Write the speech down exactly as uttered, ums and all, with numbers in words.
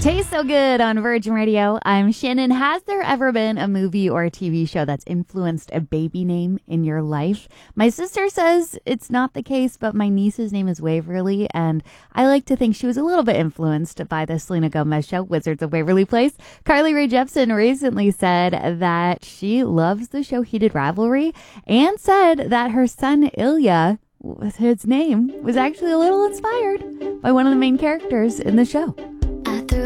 Tastes so good on Virgin Radio. I'm Shannon. Has there ever been a movie or a T V show that's influenced a baby name in your life? My sister says it's not the case, but my niece's name is Waverly, and I like to think she was a little bit influenced by the Selena Gomez show, Wizards of Waverly Place. Carly Rae Jepsen recently said that she loves the show Heated Rivalry and said that her son Ilya, his name, was actually a little inspired by one of the main characters in the show.